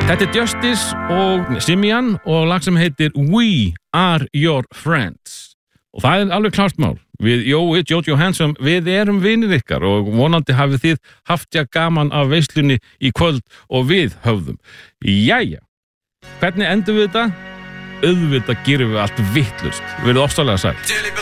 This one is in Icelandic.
Þetta Justice og Simian og lag sem heitir We Are Your Friends. Og það alveg klart mál. Við Jói, Jojo Handsome, við erum vinir ykkar og vonandi hafið þið haft gaman af veislunni í kvöld og við höfðum. Jæja, hvernig endum við þetta? Auðvitað gerum við allt vitlaust. Við erum ofsalega sæl.